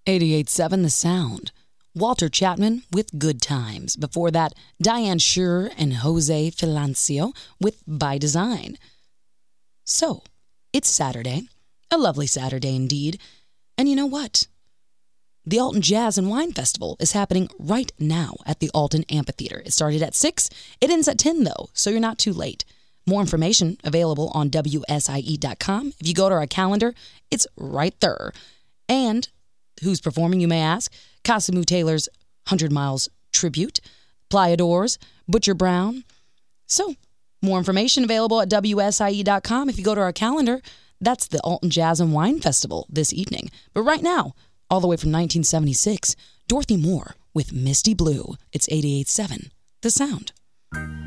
88.7 The Sound. Walter Chapman with Good Times. Before that, Diane Schuur and Jose Filancio with By Design. So, it's Saturday. A lovely Saturday indeed. And you know what? The Alton Jazz and Wine Festival is happening right now at the Alton Amphitheater. It started at 6. It ends at 10, though, so you're not too late. More information available on WSIE.com. If you go to our calendar, it's right there. And who's performing, you may ask? Casimu Taylor's 100 Miles Tribute, Playa Doors, Butcher Brown. So, more information available at WSIE.com. If you go to our calendar, that's the Alton Jazz and Wine Festival this evening. But right now, all the way from 1976, Dorothy Moore with Misty Blue. It's 88.7 The Sound.